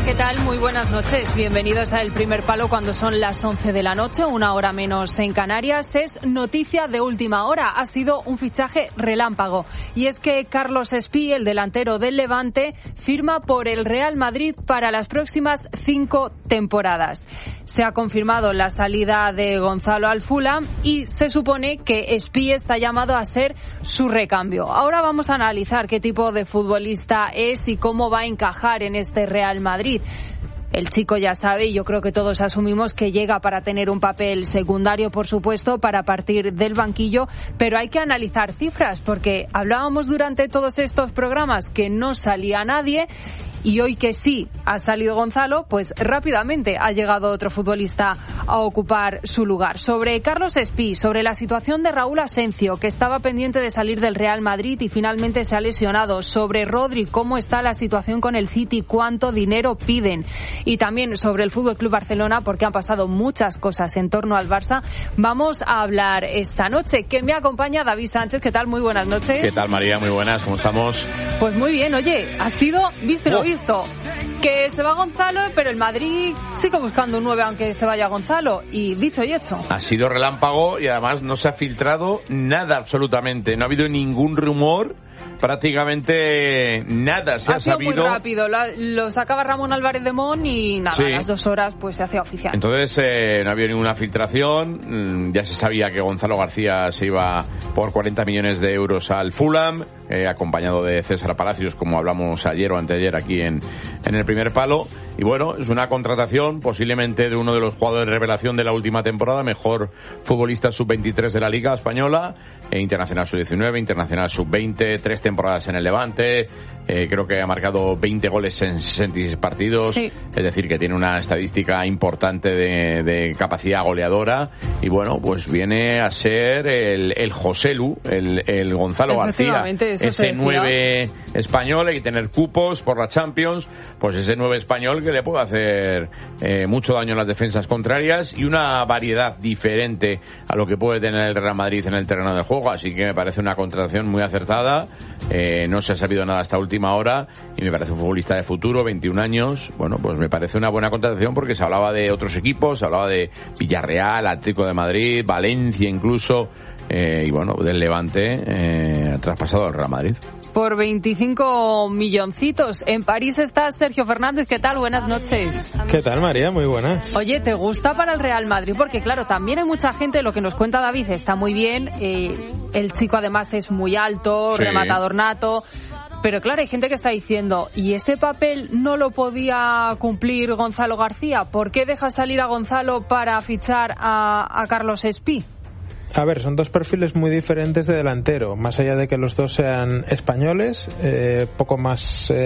¿qué tal? Muy buenas noches. Bienvenidos a El Primer Palo cuando son las 11 de la noche, una hora menos en Canarias. Es noticia de última hora. Ha sido un fichaje relámpago. Y es que Carlos Espí, el delantero del Levante, firma por el Real Madrid para las próximas 5 temporadas. Se ha confirmado la salida de Gonzalo al Fulham y se supone que Espí está llamado a ser su recambio. Ahora vamos a analizar qué tipo de futbolista es y cómo va a encajar en este Real Madrid. El chico ya sabe, y yo creo que todos asumimos que llega para tener un papel secundario, por supuesto, para partir del banquillo, pero hay que analizar cifras, porque hablábamos durante todos estos programas que no salía nadie, y hoy que sí ha salido Gonzalo, pues rápidamente ha llegado otro futbolista a ocupar su lugar. Sobre Carlos Espí, sobre la situación de Raúl Asencio, que estaba pendiente de salir del Real Madrid y finalmente se ha lesionado. Sobre Rodri, cómo está la situación con el City, cuánto dinero piden. Y también sobre el Fútbol Club Barcelona, porque han pasado muchas cosas en torno al Barça. Vamos a hablar esta noche. Que me acompaña David Sánchez. ¿Qué tal? Muy buenas noches. ¿Qué tal, María? Muy buenas. ¿Cómo estamos? Pues muy bien. Oye, ha sido visto y no visto. Que se va Gonzalo, pero el Madrid sigue buscando un 9 aunque se vaya Gonzalo. Y dicho y hecho. Ha sido relámpago y además no se ha filtrado nada absolutamente. No ha habido ningún rumor. Prácticamente nada se ha sabido. Muy rápido, lo sacaba Ramón Álvarez de Mon y nada, sí. A las 2 horas pues se hacía oficial. Entonces no había ninguna filtración, ya se sabía que Gonzalo García se iba por 40 millones de euros al Fulham, acompañado de César Palacios, como hablamos ayer o anteayer aquí en El Primer Palo. Y bueno, es una contratación posiblemente de uno de los jugadores de revelación de la última temporada, mejor futbolista sub-23 de la Liga Española, internacional sub-19, internacional sub-20, 3 temporadas en el Levante, creo que ha marcado 20 goles en 66 partidos, sí. Es decir, que tiene una estadística importante de capacidad goleadora, y bueno, pues viene a ser el Joselu, el Gonzalo García, ese 9 español. Hay que tener cupos por la Champions, pues ese 9 español que le puede hacer mucho daño en las defensas contrarias y una variedad diferente a lo que puede tener el Real Madrid en el terreno de juego, así que me parece una contratación muy acertada. No se ha sabido nada hasta última hora y me parece un futbolista de futuro, 21 años. Bueno, pues me parece una buena contratación porque se hablaba de otros equipos, se hablaba de Villarreal, Atlético de Madrid, Valencia incluso, y bueno, del Levante traspasado al Real Madrid. Por 25 milloncitos. En París está Sergio Fernández. ¿Qué tal? Buenas noches. ¿Qué tal, María? Muy buenas. Oye, ¿te gusta para el Real Madrid? Porque claro, también hay mucha gente, lo que nos cuenta David está muy bien. El chico además es muy alto, sí. Rematador nato. Pero claro, hay gente que está diciendo, ¿y ese papel no lo podía cumplir Gonzalo García? ¿Por qué deja salir a Gonzalo para fichar a Carlos Espí? A ver, son dos perfiles muy diferentes de delantero. Más allá de que los dos sean españoles, poco más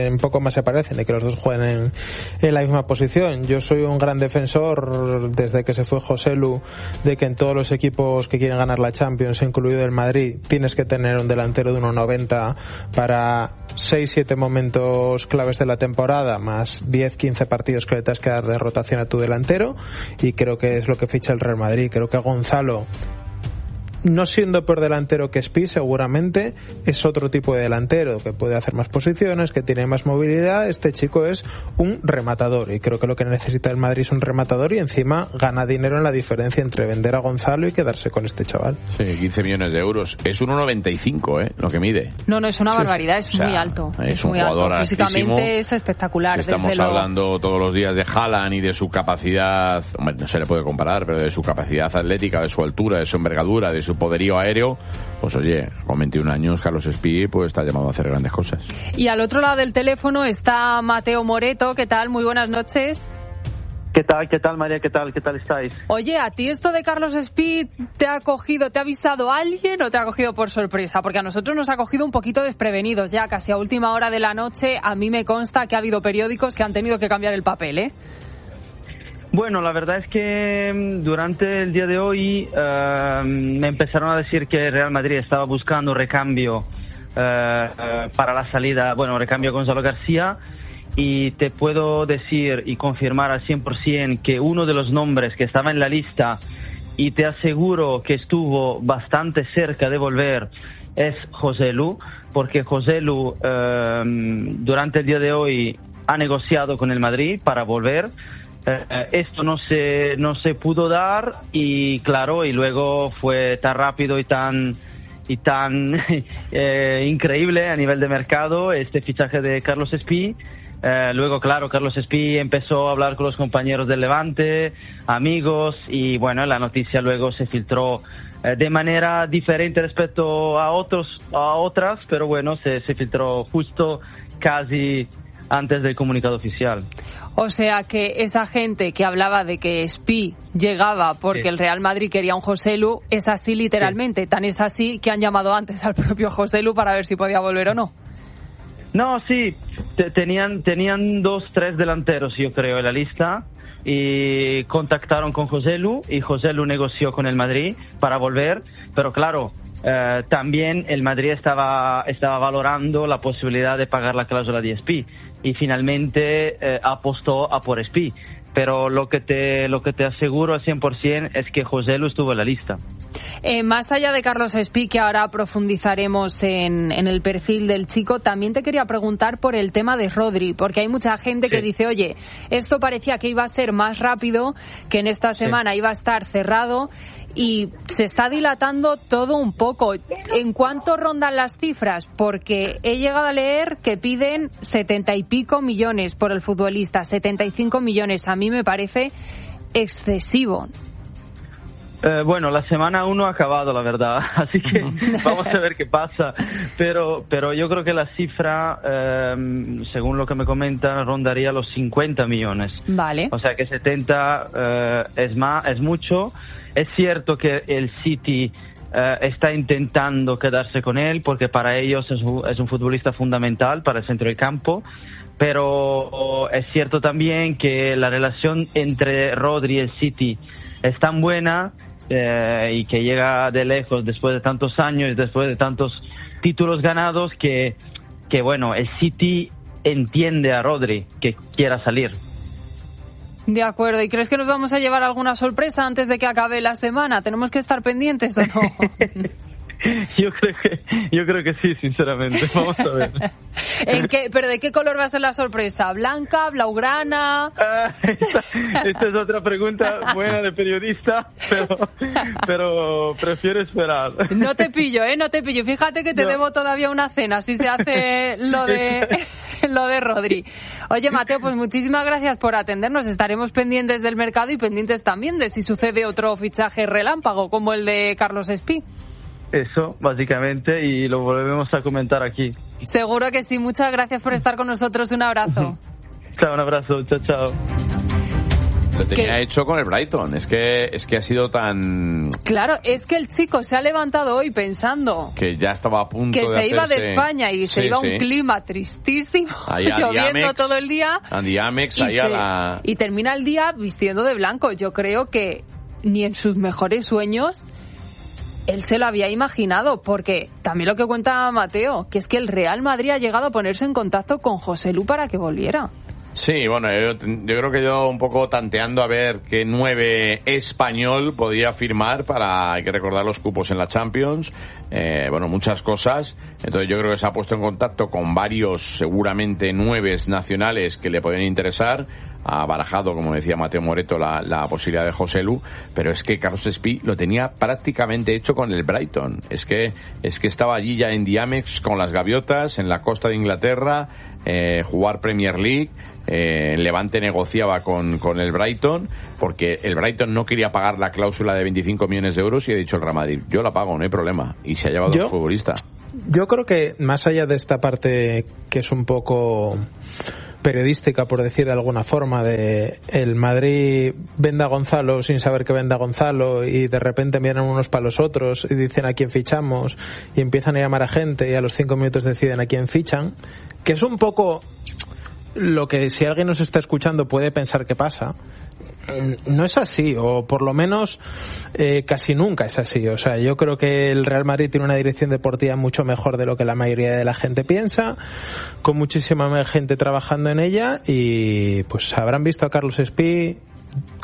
se parecen y que los dos jueguen en la misma posición. Yo soy un gran defensor, desde que se fue Joselu, de que en todos los equipos que quieren ganar la Champions, incluido el Madrid, tienes que tener un delantero de 1,90 para 6-7 momentos claves de la temporada, más 10-15 partidos que le tengas que dar de rotación a tu delantero, y creo que es lo que ficha el Real Madrid. Creo que Gonzalo, no siendo peor delantero que Espí, seguramente es otro tipo de delantero que puede hacer más posiciones, que tiene más movilidad. Este chico es un rematador y creo que lo que necesita el Madrid es un rematador, y encima gana dinero en la diferencia entre vender a Gonzalo y quedarse con este chaval. Sí, 15 millones de euros. Es un 1,95 lo que mide. No, es una barbaridad, es muy alto. Es un jugador alto. Físicamente es espectacular. Estamos hablando todos los días de Haaland y de su capacidad, hombre, no se le puede comparar, pero de su capacidad atlética, de su altura, de su envergadura, de su poderío aéreo. Pues oye, con 21 años Carlos Espí pues está llamado a hacer grandes cosas. Y al otro lado del teléfono está Mateo Moreto. ¿Qué tal? Muy buenas noches. ¿Qué tal, María? ¿Qué tal estáis? Oye, ¿a ti esto de Carlos Espí te ha avisado alguien o te ha cogido por sorpresa? Porque a nosotros nos ha cogido un poquito desprevenidos ya, casi a última hora de la noche. A mí me consta que ha habido periódicos que han tenido que cambiar el papel, ¿eh? Bueno, la verdad es que durante el día de hoy me empezaron a decir que Real Madrid estaba buscando recambio para la salida, recambio Gonzalo García, y te puedo decir y confirmar al 100% que uno de los nombres que estaba en la lista, y te aseguro que estuvo bastante cerca de volver, es Joselu, porque Joselu durante el día de hoy ha negociado con el Madrid para volver. Esto no se pudo dar y claro, y luego fue tan rápido y tan increíble a nivel de mercado este fichaje de Carlos Espí. Luego, claro, Carlos Espí empezó a hablar con los compañeros del Levante, amigos, y bueno, la noticia luego se filtró de manera diferente respecto a otras, pero bueno, se filtró justo casi antes del comunicado oficial. O sea que esa gente que hablaba de que Espí llegaba porque el Real Madrid quería un Joselu, es así literalmente, tan es así que han llamado antes al propio Joselu para ver si podía volver o no. No, sí, tenían 2-3 delanteros, yo creo, en la lista, y contactaron con Joselu, y Joselu negoció con el Madrid para volver, pero claro, también el Madrid estaba valorando la posibilidad de pagar la cláusula de Espí, y finalmente apostó a por Espí. Pero lo que te aseguro al 100% es que Joselu estuvo en la lista. Más allá de Carlos Espí, que ahora profundizaremos en el perfil del chico, también te quería preguntar por el tema de Rodri, porque hay mucha gente que dice, oye, esto parecía que iba a ser más rápido, que en esta semana iba a estar cerrado, y se está dilatando todo un poco. ¿En cuánto rondan las cifras? Porque he llegado a leer que piden 70 y pico millones por el futbolista, 75 millones. A mí me parece excesivo. Bueno, la semana 1 ha acabado, la verdad, así que vamos a ver qué pasa, pero yo creo que la cifra, según lo que me comentan, rondaría los 50 millones. Vale. O sea que 70 es mucho. Es cierto que el City está intentando quedarse con él porque para ellos es un futbolista fundamental para el centro del campo, pero es cierto también que la relación entre Rodri y el City es tan buena y que llega de lejos después de tantos años, después de tantos títulos ganados, que bueno, el City entiende a Rodri que quiera salir. De acuerdo. ¿Y crees que nos vamos a llevar alguna sorpresa antes de que acabe la semana? ¿Tenemos que estar pendientes o no? Yo creo que sí, sinceramente. Vamos a ver. ¿Pero de qué color va a ser la sorpresa? ¿Blanca, blaugrana? Esta es otra pregunta buena de periodista, pero prefiero esperar. No te pillo, no te pillo. Fíjate que te debo todavía una cena si se hace lo de Rodri. Oye, Mateo, pues muchísimas gracias por atendernos. Estaremos pendientes del mercado y pendientes también de si sucede otro fichaje relámpago como el de Carlos Espí. Eso, básicamente, y lo volvemos a comentar aquí. Seguro que sí. Muchas gracias por estar con nosotros. Un abrazo. Chao, un abrazo. Chao, chao. Lo tenía hecho con el Brighton. Es que ha sido tan... Claro, es que el chico se ha levantado hoy pensando... que ya estaba a punto que de se iba de hacerse... España y se iba a un clima tristísimo, lloviendo todo el día. Andy Amex, y termina el día vistiendo de blanco. Yo creo que ni en sus mejores sueños él se lo había imaginado, porque también lo que cuenta Mateo, que es que el Real Madrid ha llegado a ponerse en contacto con Joselu para que volviera. Sí, bueno, yo creo que yo un poco tanteando a ver qué 9 español podía firmar para, hay que recordar los cupos en la Champions, bueno, muchas cosas. Entonces yo creo que se ha puesto en contacto con varios, seguramente 9 nacionales que le podían interesar. Ha barajado, como decía Mateo Moreto, la posibilidad de Joselu, pero es que Carlos Espí lo tenía prácticamente hecho con el Brighton. Es que estaba allí ya en Diamex con las gaviotas, en la costa de Inglaterra, jugar Premier League. Levante negociaba con el Brighton porque el Brighton no quería pagar la cláusula de 25 millones de euros y ha dicho el Real Madrid, yo la pago, no hay problema, y se ha llevado al futbolista. Yo creo que más allá de esta parte que es un poco periodística, por decir de alguna forma, de el Madrid vende a Gonzalo sin saber que vende a Gonzalo y de repente miran unos para los otros y dicen a quién fichamos y empiezan a llamar a gente y a los 5 minutos deciden a quién fichan, que es un poco lo que si alguien nos está escuchando puede pensar que pasa. No es así, o por lo menos casi nunca es así. O sea, yo creo que el Real Madrid tiene una dirección deportiva mucho mejor de lo que la mayoría de la gente piensa, con muchísima gente trabajando en ella, y pues habrán visto a Carlos Espí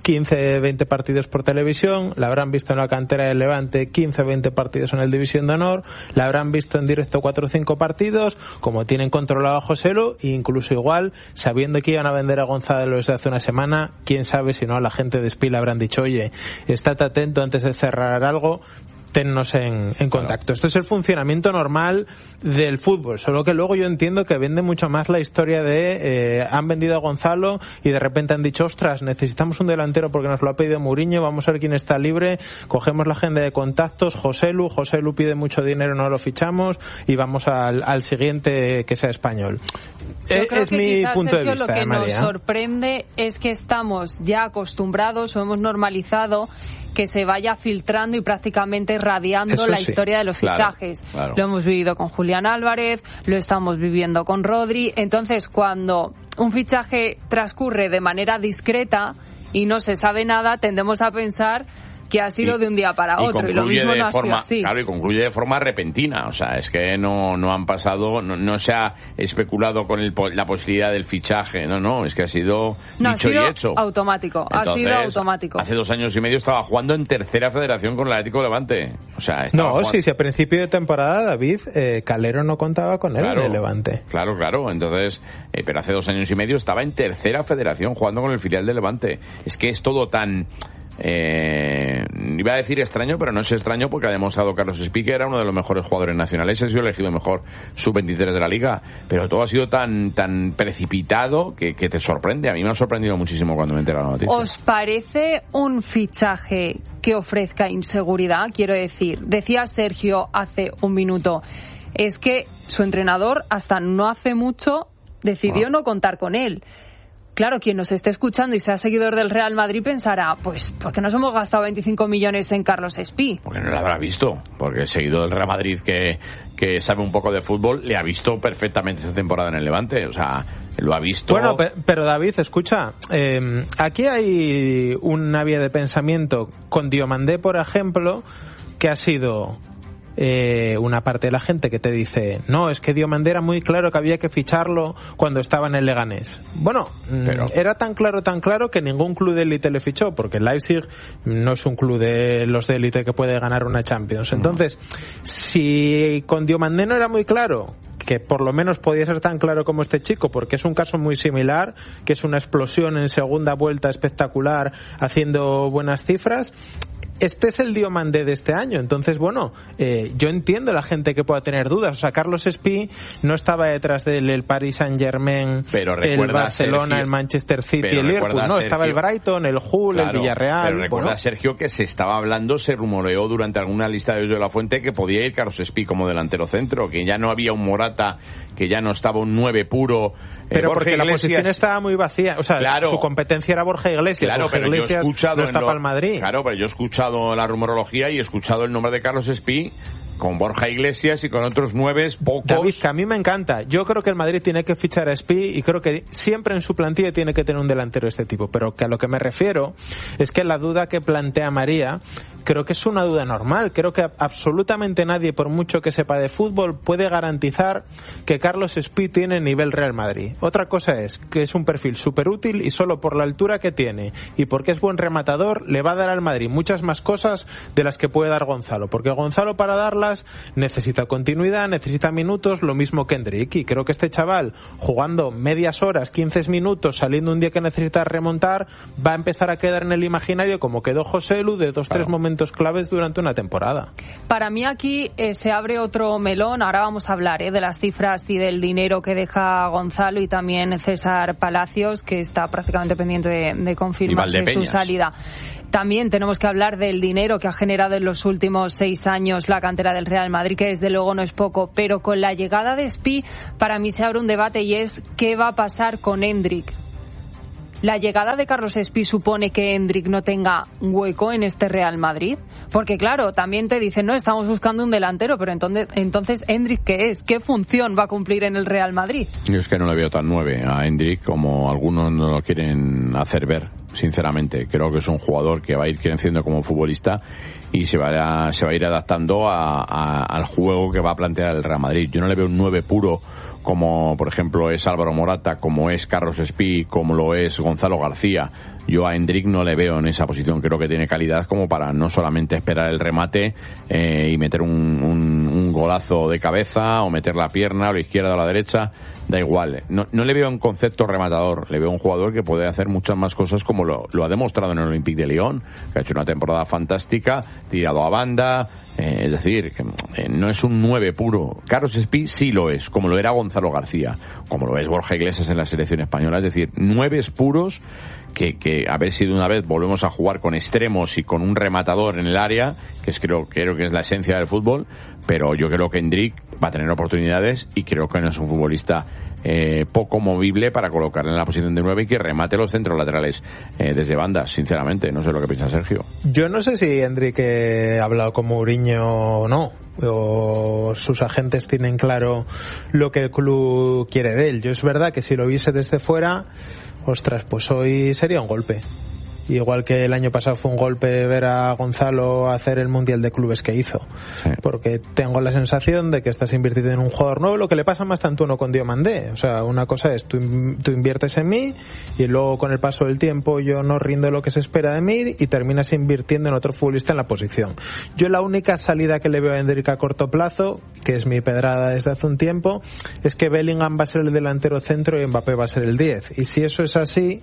15, 20 partidos por televisión, la habrán visto en la cantera del Levante 15, 20 partidos en el División de Honor, la habrán visto en directo 4 o 5 partidos, como tienen controlado a Joselu, e incluso igual, sabiendo que iban a vender a Gonzalo desde hace una semana, quién sabe si no a la gente de Spí le habrán dicho, oye, estate atento antes de cerrar algo, tennos en contacto. Claro. Esto es el funcionamiento normal del fútbol, solo que luego yo entiendo que vende mucho más la historia de han vendido a Gonzalo y de repente han dicho, ostras, necesitamos un delantero porque nos lo ha pedido Mourinho, vamos a ver quién está libre, cogemos la agenda de contactos, Joselu pide mucho dinero, no lo fichamos y vamos al siguiente que sea español. Es mi punto de vista. Lo que María, nos sorprende es que estamos ya acostumbrados o hemos normalizado que se vaya filtrando y prácticamente radiando la historia de los fichajes. Claro. Lo hemos vivido con Julián Álvarez, lo estamos viviendo con Rodri. Entonces, cuando un fichaje transcurre de manera discreta y no se sabe nada, tendemos a pensar que ha sido de un día para otro, y lo mismo no ha sido así. Claro, y concluye de forma repentina, o sea, es que no han pasado, no se ha especulado con la posibilidad del fichaje, es que ha sido dicho y hecho. Automático, Entonces, ha sido automático. Hace 2 años y medio estaba jugando en tercera federación con el Atlético de Levante, o sea, si a principio de temporada, David, Calero no contaba con él en el Levante. Claro, entonces, pero hace 2 años y medio estaba en tercera federación jugando con el filial de Levante. Es que es todo tan... iba a decir extraño, pero no es extraño porque ha demostrado Carlos Espí que era uno de los mejores jugadores nacionales, ha sido elegido mejor sub-23 de la liga, pero todo ha sido tan precipitado que te sorprende. A mí me ha sorprendido muchísimo cuando me enteré de la noticia. ¿Os parece un fichaje que ofrezca inseguridad? Quiero decir, decía Sergio hace un minuto, es que su entrenador hasta no hace mucho decidió no contar con él. Claro, quien nos esté escuchando y sea seguidor del Real Madrid pensará, pues, ¿por qué nos hemos gastado 25 millones en Carlos Espí? Porque no lo habrá visto, porque el seguidor del Real Madrid que sabe un poco de fútbol le ha visto perfectamente esta temporada en el Levante, o sea, lo ha visto. Bueno, pero David, escucha, aquí hay una vía de pensamiento con Diomandé, por ejemplo, que ha sido... una parte de la gente que te dice, no, es que Diomandé era muy claro que había que ficharlo cuando estaba en el Leganés. Bueno, era tan claro que ningún club de élite le fichó, porque el Leipzig no es un club de los de élite que puede ganar una Champions. Entonces, si con Diomandé no era muy claro, que por lo menos podía ser tan claro como este chico, porque es un caso muy similar, que es una explosión en segunda vuelta espectacular, haciendo buenas cifras. Este es el Diomandé de este año. Entonces, bueno, yo entiendo la gente que pueda tener dudas. O sea, Carlos Espí no estaba detrás del Paris Saint-Germain, el Barcelona, Sergio, el Manchester City, el Liverpool. No, Sergio, estaba el Brighton, el Hull, el Villarreal. Pero recuerda, Sergio, que se estaba hablando, se rumoreó durante alguna lista de la Fuente que podía ir Carlos Espí como delantero centro, que ya no había un Morata, que ya no estaba un 9 puro. Pero Borja porque Iglesias, la posición estaba muy vacía. O sea, su competencia era Borja Iglesias. Claro, Borja pero Iglesias yo he escuchado no está para el Madrid. Claro, pero yo he escuchado la rumorología y he escuchado el nombre de Carlos Espí con Borja Iglesias y con otros 9 pocos. David, que a mí me encanta. Yo creo que el Madrid tiene que fichar a Espí y creo que siempre en su plantilla tiene que tener un delantero de este tipo. Pero que a lo que me refiero es que la duda que plantea María creo que es una duda normal. Creo que absolutamente nadie, por mucho que sepa de fútbol, puede garantizar que Carlos Espí tiene nivel Real Madrid. Otra cosa es que es un perfil súper útil y solo por la altura que tiene y porque es buen rematador le va a dar al Madrid muchas más cosas de las que puede dar Gonzalo. Porque Gonzalo, para darlas, necesita continuidad, necesita minutos, lo mismo que Endrick. Y creo que este chaval, jugando medias horas, 15 minutos, saliendo un día que necesita remontar, va a empezar a quedar en el imaginario como quedó Joselu de 2-3 momentos claves durante una temporada. Para mí aquí se abre otro melón. Ahora vamos a hablar de las cifras y del dinero que deja Gonzalo y también César Palacios, que está prácticamente pendiente de confirmarse su salida. También tenemos que hablar del dinero que ha generado en los últimos 6 años la cantera del Real Madrid, que desde luego no es poco, pero con la llegada de Espí para mí se abre un debate y es ¿qué va a pasar con Endrick? ¿La llegada de Carlos Espí supone que Endrick no tenga un hueco en este Real Madrid? Porque claro, también te dicen, no, estamos buscando un delantero, pero entonces Endrick, ¿qué es? ¿Qué función va a cumplir en el Real Madrid? Yo es que no le veo tan 9 a Endrick como algunos no lo quieren hacer ver, sinceramente. Creo que es un jugador que va a ir creciendo como futbolista y se va a ir adaptando al juego que va a plantear el Real Madrid. Yo no le veo un 9 puro como por ejemplo es Álvaro Morata, como es Carlos Espí, como lo es Gonzalo García, yo a Endrick no le veo en esa posición. Creo que tiene calidad como para no solamente esperar el remate y meter un golazo de cabeza, o meter la pierna a la izquierda o a la derecha, da igual. No le veo un concepto rematador, le veo un jugador que puede hacer muchas más cosas, como lo ha demostrado en el Olympique de Lyon, que ha hecho una temporada fantástica, tirado a banda, es decir, que no es un 9 puro. Carlos Espí sí lo es, como lo era Gonzalo García, como lo es Borja Iglesias en la selección española, es decir, 9 puros que a ver si de una vez volvemos a jugar con extremos y con un rematador en el área, que creo que es la esencia del fútbol. Pero yo creo que Endrick va a tener oportunidades y creo que no es un futbolista poco movible para colocarle en la posición de 9 y que remate los centros laterales desde bandas, sinceramente. No sé lo que piensa Sergio. Yo no sé si Endrick ha hablado con Mourinho o no, o sus agentes tienen claro lo que el club quiere de él. Yo es verdad que si lo viese desde fuera, ostras, pues hoy sería un golpe. Igual que el año pasado fue un golpe ver a Gonzalo hacer el Mundial de Clubes que hizo. Sí. Porque tengo la sensación de que estás invirtiendo en un jugador nuevo, lo que le pasa más tanto uno con Diomandé. O sea, una cosa es, tú inviertes en mí y luego con el paso del tiempo yo no rindo lo que se espera de mí y terminas invirtiendo en otro futbolista en la posición. Yo la única salida que le veo a Endrick a corto plazo, que es mi pedrada desde hace un tiempo, es que Bellingham va a ser el delantero centro y Mbappé va a ser el 10. Y si eso es así,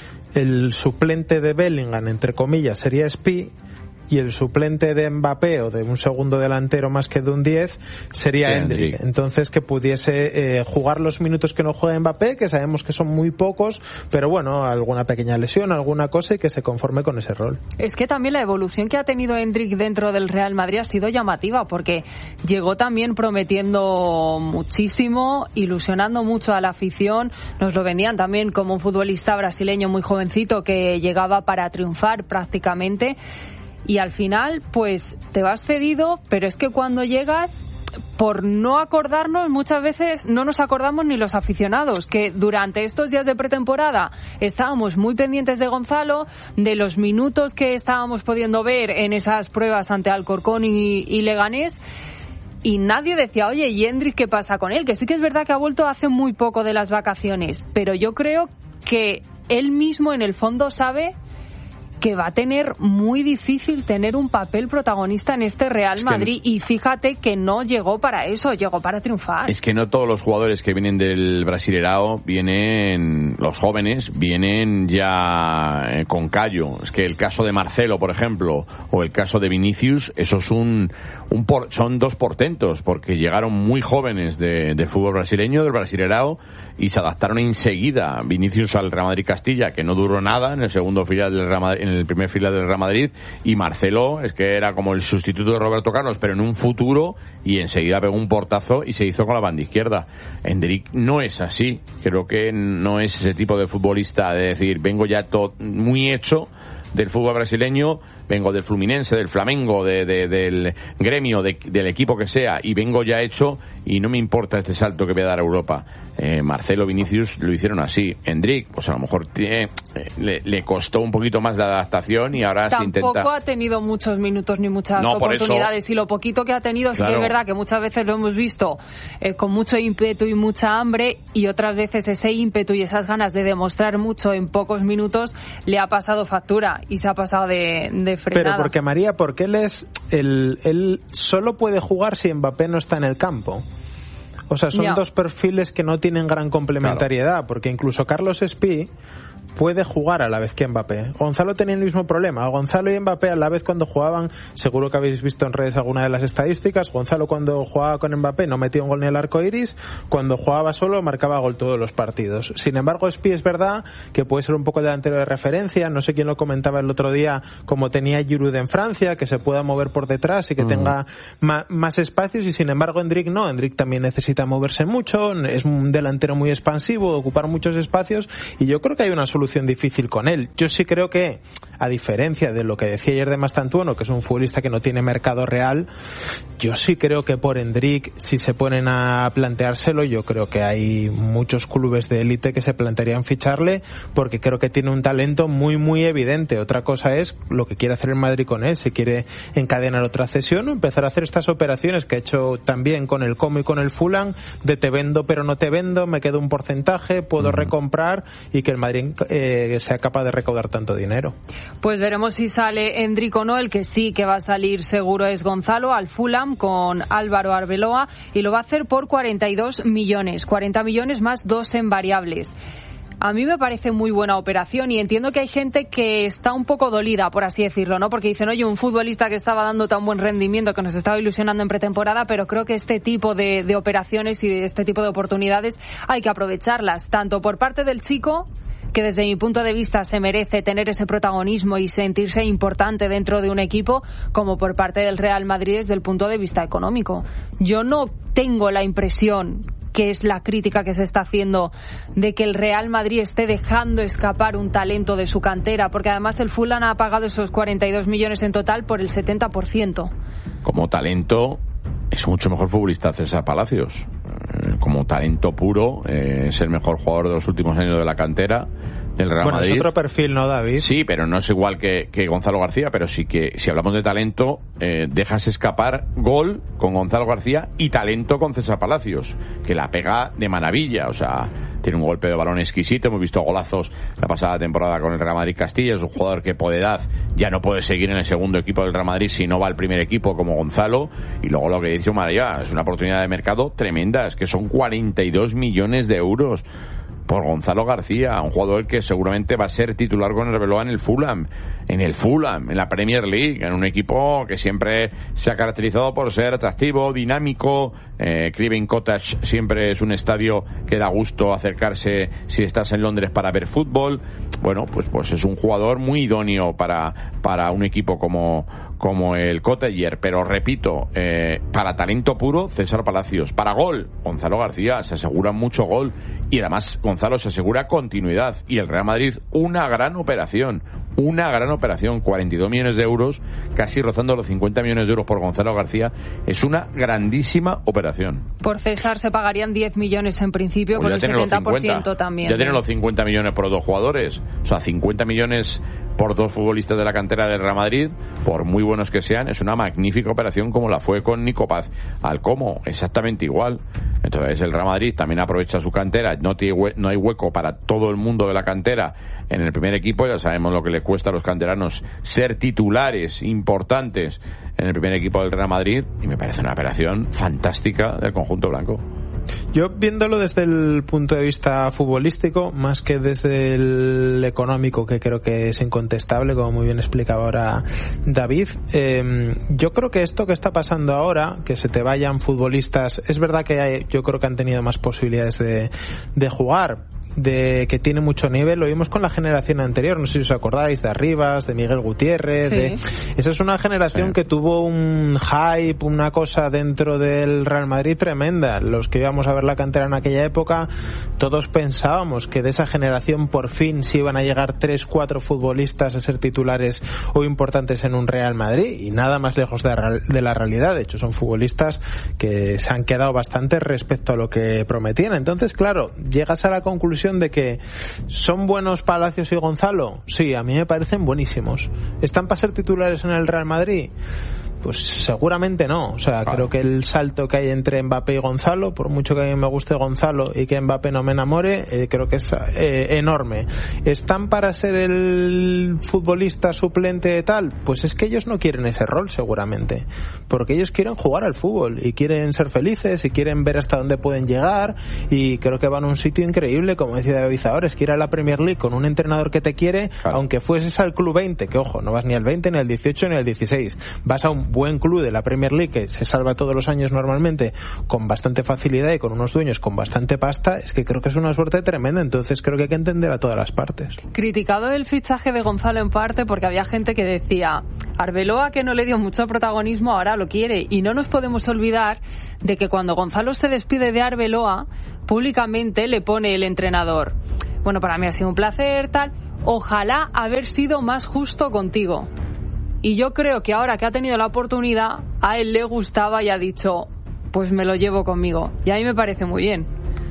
el suplente de Bellingham, entre comillas, sería Espí, y el suplente de Mbappé, o de un segundo delantero más que de un 10, sería Endrick. Entonces, que pudiese jugar los minutos que no juega Mbappé, que sabemos que son muy pocos, pero bueno, alguna pequeña lesión, alguna cosa, y que se conforme con ese rol. Es que también la evolución que ha tenido Endrick dentro del Real Madrid ha sido llamativa, porque llegó también prometiendo muchísimo, ilusionando mucho a la afición. Nos lo vendían también como un futbolista brasileño muy jovencito que llegaba para triunfar prácticamente. Y al final, pues te vas cedido, pero es que cuando llegas, por no acordarnos, muchas veces no nos acordamos ni los aficionados, que durante estos días de pretemporada estábamos muy pendientes de Gonzalo, de los minutos que estábamos pudiendo ver en esas pruebas ante Alcorcón y Leganés, y nadie decía, oye, ¿y Endrick qué pasa con él? Que sí que es verdad que ha vuelto hace muy poco de las vacaciones, pero yo creo que él mismo en el fondo sabe que va a tener muy difícil tener un papel protagonista en este Real Madrid, y fíjate que no llegó para eso, llegó para triunfar. Es que no todos los jugadores que vienen del Brasileirao vienen, los jóvenes, vienen ya con callo. Es que el caso de Marcelo, por ejemplo, o el caso de Vinicius, esos son dos portentos, porque llegaron muy jóvenes del fútbol brasileño, del Brasileirao, y se adaptaron enseguida. Vinicius al Real Madrid Castilla, que no duró nada en el segundo filial del Real Madrid, en el primer filial del Real Madrid, y Marcelo es que era como el sustituto de Roberto Carlos, pero en un futuro, y enseguida pegó un portazo y se hizo con la banda izquierda. Endrick no es así, creo que no es ese tipo de futbolista de decir, vengo ya todo muy hecho del fútbol brasileño, vengo del Fluminense, del Flamengo, del Gremio, del equipo que sea, y vengo ya hecho y no me importa este salto que voy a dar a Europa. Marcelo, Vinicius lo hicieron así. Endrick, pues a lo mejor le costó un poquito más la adaptación y ahora se intenta. Tampoco ha tenido muchos minutos ni muchas oportunidades, y lo poquito que ha tenido es que es verdad que muchas veces lo hemos visto con mucho ímpetu y mucha hambre, y otras veces ese ímpetu y esas ganas de demostrar mucho en pocos minutos le ha pasado factura y se ha pasado de frenada. Pero porque María, porque él solo puede jugar si Mbappé no está en el campo. O sea, son dos perfiles que no tienen gran complementariedad, porque incluso Carlos Espí puede jugar a la vez que Mbappé. Gonzalo tenía el mismo problema. Gonzalo y Mbappé a la vez cuando jugaban, seguro que habéis visto en redes alguna de las estadísticas, Gonzalo cuando jugaba con Mbappé no metía un gol ni el arco iris, cuando jugaba solo marcaba gol todos los partidos. Sin embargo, Espí es verdad que puede ser un poco delantero de referencia, no sé quién lo comentaba el otro día, como tenía Giroud en Francia, que se pueda mover por detrás y que tenga más espacios, y sin embargo Endrick no. Endrick también necesita moverse mucho, es un delantero muy expansivo, de ocupar muchos espacios, y yo creo que hay una solución difícil con él. Yo sí creo que, a diferencia de lo que decía ayer de Mastantuono, que es un futbolista que no tiene mercado real, yo sí creo que por Endrick, si se ponen a planteárselo, yo creo que hay muchos clubes de élite que se plantearían ficharle, porque creo que tiene un talento muy muy evidente. Otra cosa es lo que quiere hacer el Madrid con él, si quiere encadenar otra cesión o empezar a hacer estas operaciones que ha hecho también con el Como y con el Fulham, Fulham, de te vendo pero no te vendo, me quedo un porcentaje, puedo recomprar, y que el Madrid sea capaz de recaudar tanto dinero. Pues veremos si sale Endrick o no. El que sí que va a salir seguro es Gonzalo al Fulham con Álvaro Arbeloa, y lo va a hacer por 42 millones, 40 millones más 2 en variables. A mí me parece muy buena operación, y entiendo que hay gente que está un poco dolida, por así decirlo, ¿no? Porque dicen, oye, un futbolista que estaba dando tan buen rendimiento, que nos estaba ilusionando en pretemporada, pero creo que este tipo de operaciones y de este tipo de oportunidades hay que aprovecharlas, tanto por parte del chico, que desde mi punto de vista se merece tener ese protagonismo y sentirse importante dentro de un equipo, como por parte del Real Madrid desde el punto de vista económico. Yo no tengo la impresión, que es la crítica que se está haciendo, de que el Real Madrid esté dejando escapar un talento de su cantera, porque además el Fulham ha pagado esos 42 millones en total por el 70%. Como talento es mucho mejor futbolista César Palacios. Como talento puro es el mejor jugador de los últimos años de la cantera del Real Madrid. Es otro perfil, ¿no, David? Sí, pero no es igual que Gonzalo García, pero sí que si hablamos de talento, dejas escapar gol con Gonzalo García y talento con César Palacios, que la pega de maravilla, o sea, tiene un golpe de balón exquisito. Hemos visto golazos la pasada temporada con el Real Madrid Castilla. Es un jugador que por edad ya no puede seguir en el segundo equipo del Real Madrid si no va al primer equipo como Gonzalo. Y luego lo que dice María, es una oportunidad de mercado tremenda, es que son 42 millones de euros por Gonzalo García, un jugador que seguramente va a ser titular con Arbeloa en el Fulham, en la Premier League, en un equipo que siempre se ha caracterizado por ser atractivo, dinámico. Craven Cottage siempre es un estadio que da gusto acercarse si estás en Londres para ver fútbol. Bueno, pues es un jugador muy idóneo para un equipo como el Cottager, pero repito, para talento puro, César Palacios. Para gol, Gonzalo García, se asegura mucho gol, y además Gonzalo se asegura continuidad, y el Real Madrid una gran operación, 42 millones de euros, casi rozando los 50 millones de euros por Gonzalo García, es una grandísima operación. Por César se pagarían 10 millones en principio, pues por el 70% también. Ya tienen los 50 millones por los dos jugadores, o sea, 50 millones por dos futbolistas de la cantera del Real Madrid, por muy buenos que sean, es una magnífica operación, como la fue con Nico Paz al Como, exactamente igual. Entonces el Real Madrid también aprovecha su cantera, no hay hueco para todo el mundo de la cantera en el primer equipo. Ya sabemos lo que le cuesta a los canteranos ser titulares importantes en el primer equipo del Real Madrid, y me parece una operación fantástica del conjunto blanco. Yo, viéndolo desde el punto de vista futbolístico, más que desde el económico, que creo que es incontestable, como muy bien explicaba ahora David, yo creo que esto que está pasando ahora, que se te vayan futbolistas, es verdad que yo creo que han tenido más posibilidades de jugar, de que tiene mucho nivel. Lo vimos con la generación anterior, no sé si os acordáis, de Arribas, de Miguel Gutiérrez. Sí. Esa es una generación que tuvo un hype, una cosa dentro del Real Madrid tremenda. Los que íbamos a ver la cantera en aquella época, todos pensábamos que de esa generación por fin se iban a llegar 3-4 futbolistas a ser titulares o importantes en un Real Madrid, y nada más lejos de la realidad. De hecho, son futbolistas que se han quedado bastante respecto a lo que prometían. Entonces, claro, llegas a la conclusión de que son buenos Palacios y Gonzalo. Sí, a mí me parecen buenísimos. ¿Están para ser titulares en el Real Madrid? Pues seguramente no. O sea, creo que el salto que hay entre Mbappé y Gonzalo, por mucho que a mí me guste Gonzalo y que Mbappé no me enamore, creo que es enorme. ¿Están para ser el futbolista suplente de tal? Pues es que ellos no quieren ese rol, seguramente, porque ellos quieren jugar al fútbol y quieren ser felices y quieren ver hasta dónde pueden llegar, y creo que van a un sitio increíble, como decía David ahora, es que ir a la Premier League con un entrenador que te quiere, aunque fueses al club 20, que ojo, no vas ni al 20, ni al 18, ni al 16, vas a un buen club de la Premier League que se salva todos los años normalmente con bastante facilidad y con unos dueños con bastante pasta. Es que creo que es una suerte tremenda. Entonces creo que hay que entender a todas las partes. Criticado el fichaje de Gonzalo en parte porque había gente que decía, Arbeloa, que no le dio mucho protagonismo, ahora lo quiere, y no nos podemos olvidar de que cuando Gonzalo se despide de Arbeloa, públicamente le pone el entrenador, bueno, para mí ha sido un placer, tal, ojalá haber sido más justo contigo. Y yo creo que ahora que ha tenido la oportunidad, a él le gustaba y ha dicho, pues me lo llevo conmigo. Y a mí me parece muy bien.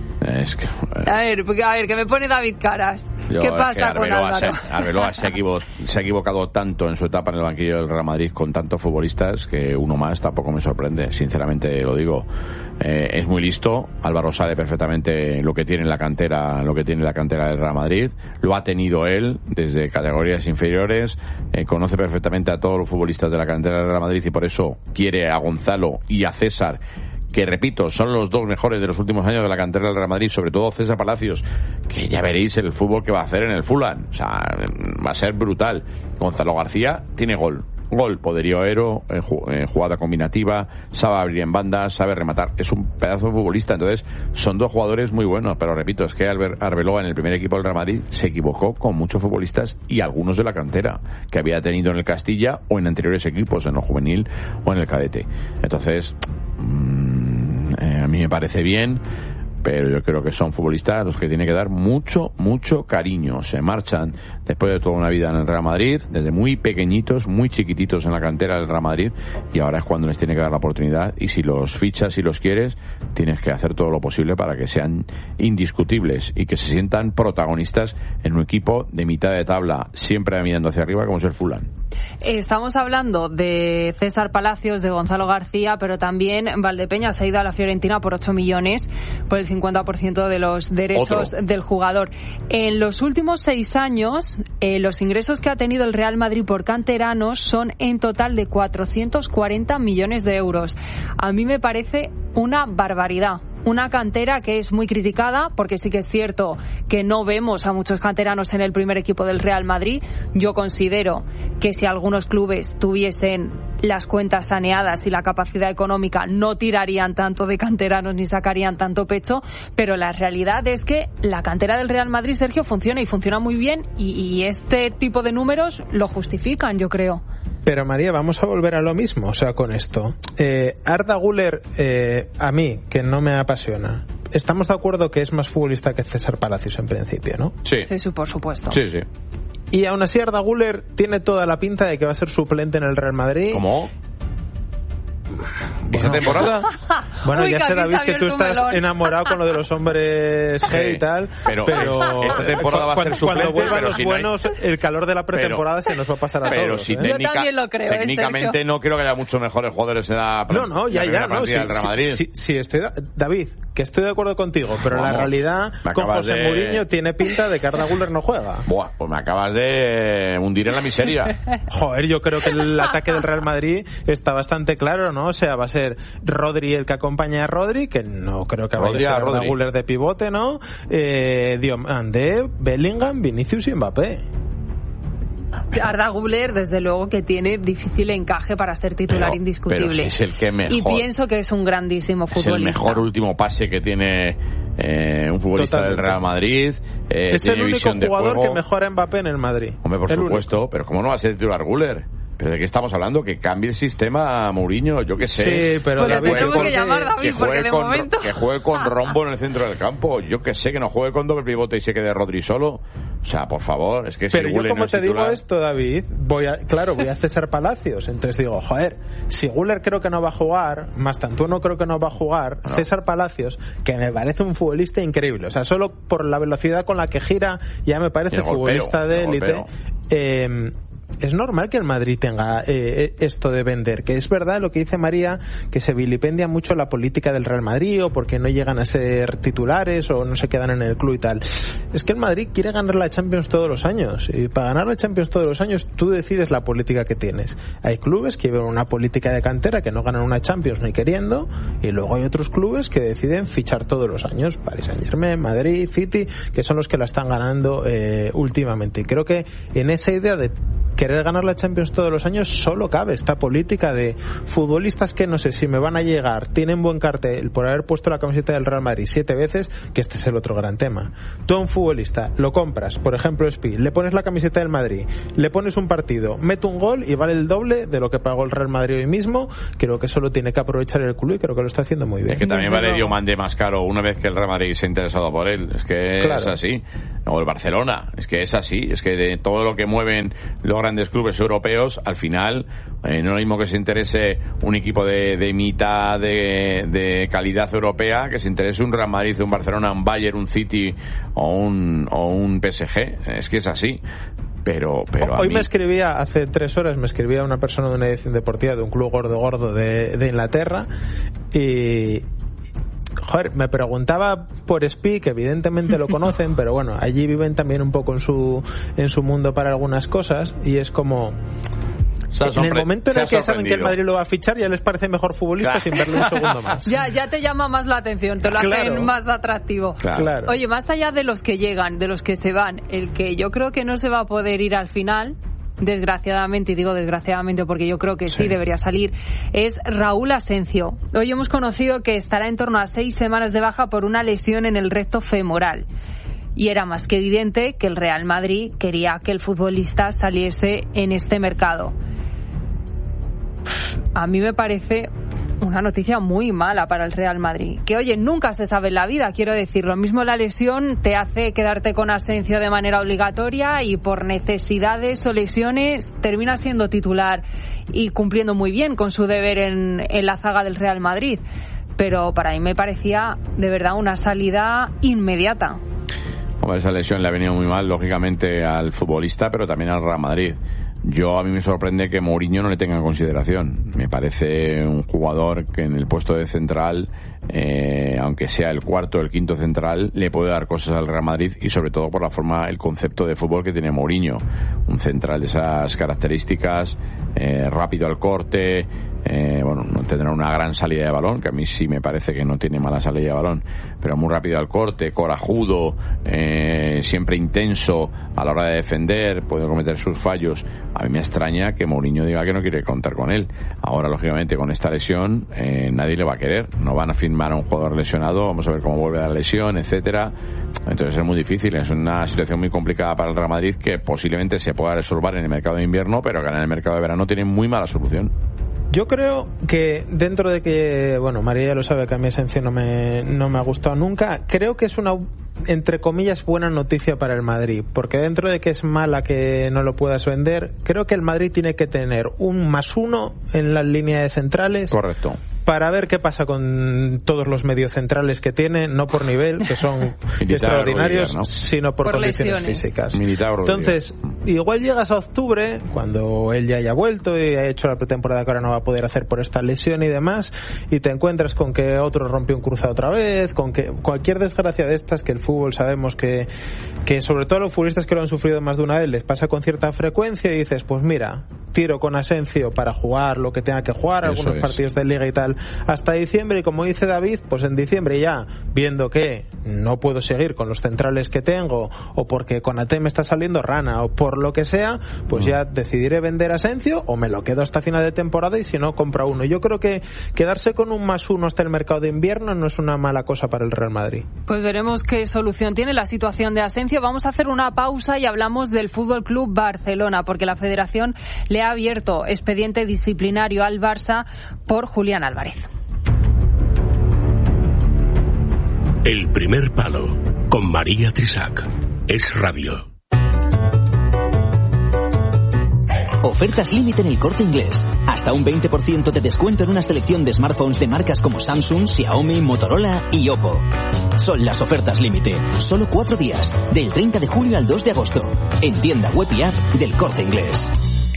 Es que, a ver, que me pone David caras. ¿Qué pasa con Álvaro? Arbeloa se ha equivocado tanto en su etapa en el banquillo del Real Madrid con tantos futbolistas que uno más tampoco me sorprende, sinceramente lo digo. es muy listo. Álvaro sabe perfectamente lo que tiene la cantera del Real Madrid. Lo ha tenido él desde categorías inferiores. Conoce perfectamente a todos los futbolistas de la cantera del Real Madrid y por eso quiere a Gonzalo y a César, que repito, son los dos mejores de los últimos años de la cantera del Real Madrid, sobre todo César Palacios, que ya veréis el fútbol que va a hacer en el Fulham. O sea, va a ser brutal. Gonzalo García tiene gol, poderío aéreo, jugada combinativa, sabe abrir en banda, sabe rematar, es un pedazo de futbolista. Entonces son dos jugadores muy buenos, pero repito, es que Arbeloa en el primer equipo del Real Madrid se equivocó con muchos futbolistas y algunos de la cantera que había tenido en el Castilla o en anteriores equipos, en el juvenil o en el cadete. Entonces a mí me parece bien, pero yo creo que son futbolistas a los que tiene que dar mucho cariño. Se marchan después de toda una vida en el Real Madrid, desde muy pequeñitos, muy chiquititos en la cantera del Real Madrid, y ahora es cuando les tiene que dar la oportunidad. Y si los fichas y los quieres, tienes que hacer todo lo posible para que sean indiscutibles y que se sientan protagonistas en un equipo de mitad de tabla, siempre mirando hacia arriba, como es el Fulham. Estamos hablando de César Palacios, de Gonzalo García, pero también Valdepeñas ha ido a la Fiorentina por 8 millones, por el 50% de los derechos del jugador. En los últimos 6 años, los ingresos que ha tenido el Real Madrid por canteranos son en total de 440 millones de euros. A mí me parece una barbaridad. Una cantera que es muy criticada, porque sí que es cierto que no vemos a muchos canteranos en el primer equipo del Real Madrid. Yo considero que si algunos clubes tuviesen las cuentas saneadas y la capacidad económica, no tirarían tanto de canteranos ni sacarían tanto pecho, pero la realidad es que la cantera del Real Madrid, Sergio, funciona y funciona muy bien, y este tipo de números lo justifican, yo creo. Pero María, vamos a volver a lo mismo, o sea, con esto. Arda Güler, a mí, que no me apasiona, estamos de acuerdo que es más futbolista que César Palacios en principio, ¿no? Sí. Sí, por supuesto. Sí. Y aún así Arda Güler tiene toda la pinta de que va a ser suplente en el Real Madrid. ¿Cómo? ¿Esa temporada? Bueno, Uy, ya sé, David, que tú estás melón. enamorado con lo de los hombres G y tal, pero esta temporada va a ser suplente, cuando vuelvan pero los si buenos, el calor de la pretemporada se nos va a pasar a pero todos. Si Yo también lo creo, técnicamente Sergio. no creo que haya muchos mejores jugadores en la plantilla del Real Madrid. Sí, David, que estoy de acuerdo contigo, pero la realidad con José Mourinho tiene pinta de que Arda Güler no juega. Buah, pues me acabas de hundir en la miseria. Joder, yo creo que el ataque del Real Madrid está bastante claro, ¿no? O sea, va a ser Rodri el que acompaña a Rodri, que no creo que vaya a ser Arda Güler de pivote, ¿no? Diomande, Bellingham, Vinicius y Mbappé. Arda Güler, desde luego, que tiene difícil encaje para ser titular indiscutible. Pero si es el que mejor, y pienso que es un grandísimo futbolista. Es el mejor último pase que tiene un futbolista del Real Madrid. Es el único jugador que mejora a Mbappé en el Madrid. Hombre, por supuesto, pero ¿cómo no va a ser titular Güler? ¿Pero de qué estamos hablando? Que cambie el sistema Mourinho, yo qué sé. Sí, pero pues David, tengo que llamar, David, porque de momento... Que juegue con Rombo en el centro del campo, yo qué sé, que no juegue con doble pivote y se quede Rodri solo. O sea, por favor, es que pero si yo Güler como no es te titular... digo esto, David, voy a César Palacios, entonces digo, joder, si Güler creo que no va a jugar, Mastantuono creo que no va a jugar, no. César Palacios, que me parece un futbolista increíble, o sea, solo por la velocidad con la que gira ya me parece futbolista de élite. Es normal que el Madrid tenga esto de vender, que es verdad lo que dice María, que se vilipendia mucho la política del Real Madrid o porque no llegan a ser titulares o no se quedan en el club y tal. Es que el Madrid quiere ganar la Champions todos los años, y para ganar la Champions todos los años tú decides la política que tienes. Hay clubes que llevan una política de cantera que no ganan una Champions ni queriendo, y luego hay otros clubes que deciden fichar todos los años, Paris Saint-Germain, Madrid, City, que son los que la están ganando últimamente. Y creo que en esa idea de querer ganar la Champions todos los años solo cabe esta política de futbolistas que no sé si me van a llegar, tienen buen cartel por haber puesto la camiseta del Real Madrid 7 veces, que este es el otro gran tema. Tú a un futbolista lo compras, por ejemplo Spi, le pones la camiseta del Madrid, le pones un partido, mete un gol y vale el doble de lo que pagó el Real Madrid hoy mismo. Creo que solo tiene que aprovechar el club y creo que lo está haciendo muy bien. Es que también vale Diomande más caro una vez que el Real Madrid se ha interesado por él, es que claro. Es así. O el Barcelona, es que es así, es que de todo lo que mueven los grandes clubes europeos, al final no es lo mismo que se interese un equipo de mitad de calidad europea que se interese un Real Madrid, un Barcelona, un Bayern, un City o un PSG, es que es así. Pero hoy me escribía, hace 3 horas me escribía una persona de una edición deportiva de un club gordo de Inglaterra, joder, me preguntaba por Spi, que evidentemente lo conocen, pero bueno, allí viven también un poco en su mundo para algunas cosas, y es como... En el momento en el que saben que el Madrid lo va a fichar, ya les parece mejor futbolista sin verlo un segundo más. Ya te llama más la atención, te lo hacen más atractivo. Claro. Oye, más allá de los que llegan, de los que se van, el que yo creo que no se va a poder ir al final, desgraciadamente, y digo desgraciadamente porque yo creo que sí debería salir, es Raúl Asencio. Hoy hemos conocido que estará en torno a 6 semanas de baja por una lesión en el recto femoral. Y era más que evidente que el Real Madrid quería que el futbolista saliese en este mercado. A mí me parece una noticia muy mala para el Real Madrid. Que, oye, nunca se sabe en la vida, quiero decir. Lo mismo la lesión te hace quedarte con Asencio de manera obligatoria y por necesidades o lesiones termina siendo titular y cumpliendo muy bien con su deber en la zaga del Real Madrid. Pero para mí me parecía de verdad una salida inmediata. Hombre, esa lesión le ha venido muy mal, lógicamente, al futbolista, pero también al Real Madrid. A mí me sorprende que Mourinho no le tenga en consideración. Me parece un jugador que en el puesto de central, aunque sea el cuarto o el quinto central, le puede dar cosas al Real Madrid, y sobre todo por la forma, el concepto de fútbol que tiene Mourinho. Un central de esas características, rápido al corte, no tendrá una gran salida de balón, que a mí sí me parece que no tiene mala salida de balón, pero muy rápido al corte, corajudo, siempre intenso a la hora de defender, puede cometer sus fallos. A mí me extraña que Mourinho diga que no quiere contar con él. Ahora, lógicamente, con esta lesión nadie le va a querer, no van a firmar a un jugador lesionado, vamos a ver cómo vuelve la lesión, etcétera. Entonces es muy difícil, es una situación muy complicada para el Real Madrid, que posiblemente se pueda resolver en el mercado de invierno, pero que en el mercado de verano tiene muy mala solución. Yo creo que dentro de que, María ya lo sabe, que a mí Asencio no me ha gustado nunca, creo que es una, entre comillas, buena noticia para el Madrid, porque dentro de que es mala que no lo puedas vender, creo que el Madrid tiene que tener un +1 en la línea de centrales. Correcto. Para ver qué pasa con todos los mediocentrales que tiene, no por nivel, que son extraordinarios, Rodríguez, ¿no? Sino por condiciones lesiones físicas. Entonces, igual llegas a octubre, cuando él ya haya vuelto y ha hecho la pretemporada que ahora no va a poder hacer por esta lesión y demás, y te encuentras con que otro rompió un cruzado otra vez, con que cualquier desgracia de estas, que el fútbol sabemos que sobre todo a los futbolistas que lo han sufrido más de una vez les pasa con cierta frecuencia, y dices, pues mira, tiro con Asencio para jugar lo que tenga que jugar, algunos partidos de liga y tal, hasta diciembre, y como dice David, pues en diciembre ya, viendo que no puedo seguir con los centrales que tengo, o porque Konaté me está saliendo rana, o por lo que sea, pues ya decidiré vender a Asencio, o me lo quedo hasta final de temporada, y si no, compra uno. Yo creo que quedarse con un +1 hasta el mercado de invierno no es una mala cosa para el Real Madrid. Pues veremos qué solución tiene la situación de Asencio. Vamos a hacer una pausa y hablamos del Fútbol Club Barcelona, porque la Federación le ha abierto expediente disciplinario al Barça por Julián Álvarez. El primer palo, con María Trisac. Es radio. Ofertas límite en El Corte Inglés. Hasta un 20% de descuento en una selección de smartphones de marcas como Samsung, Xiaomi, Motorola y Oppo. Son las ofertas límite. Solo 4 días. Del 30 de julio al 2 de agosto. En tienda web y app del Corte Inglés.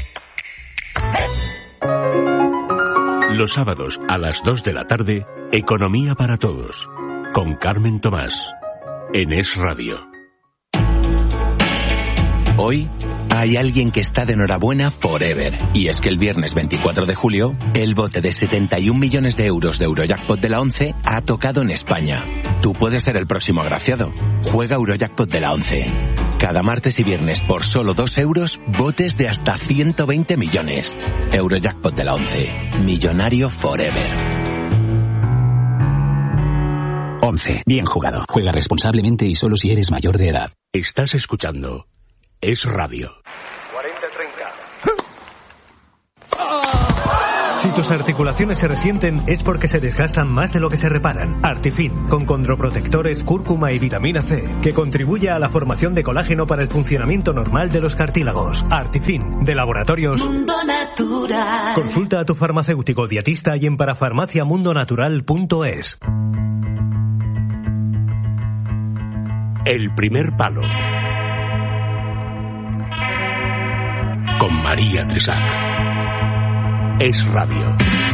Los sábados a las 2 de la tarde, Economía para Todos. Con Carmen Tomás. En Es Radio. Hoy hay alguien que está de enhorabuena forever. Y es que el viernes 24 de julio, el bote de 71 millones de euros de Eurojackpot de la 11 ha tocado en España. Tú puedes ser el próximo agraciado. Juega Eurojackpot de la 11. Cada martes y viernes por solo 2 euros, botes de hasta 120 millones. Eurojackpot de la 11. Millonario forever. 11. Bien jugado. Juega responsablemente y solo si eres mayor de edad. Estás escuchando Es Radio. 40-30. Si tus articulaciones se resienten es porque se desgastan más de lo que se reparan. Artifin, con condroprotectores, cúrcuma y vitamina C, que contribuye a la formación de colágeno para el funcionamiento normal de los cartílagos. Artifin, de Laboratorios Mundo Natural. Consulta a tu farmacéutico dietista y en parafarmaciamundonatural.es. El primer palo. Con María Trisac. Es radio.